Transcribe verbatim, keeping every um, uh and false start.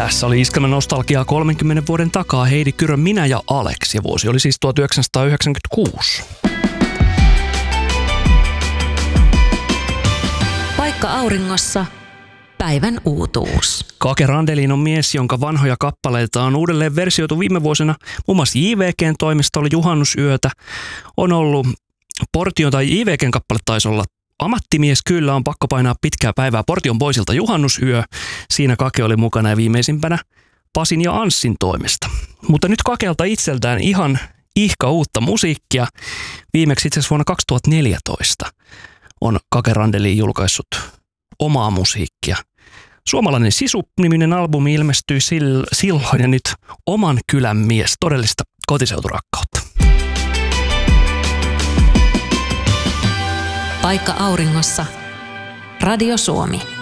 Tässä oli Iskelmän nostalgiaa kolmenkymmenen vuoden takaa Heidi Kyrön Minä ja Alex, ja vuosi oli siis tuhatyhdeksänsataayhdeksänkymmentäkuusi. Paikka auringossa. Päivän uutuus. Kake Randelin on mies, jonka vanhoja kappaleita on uudelleen versioitu viime vuosina. Muun muassa J V G:n toimistolla Juhannusyötä on ollut Portion, tai J V G:n kappale taisi olla Ammattimies kyllä, on pakko painaa pitkää päivää Portion Boysilta Juhannusyö. Siinä Kake oli mukana ja viimeisimpänä Pasin ja Anssin toimesta. Mutta nyt Kakelta itseltään ihan ihka uutta musiikkia. Viimeksi itse asiassa vuonna kaksituhattaneljätoista on Kake Randelin julkaissut omaa musiikkia. Suomalainen Sisu-niminen albumi ilmestyi silloin ja nyt Oman kylän mies, todellista kotiseuturakkautta. Paikka auringossa. Radio Suomi.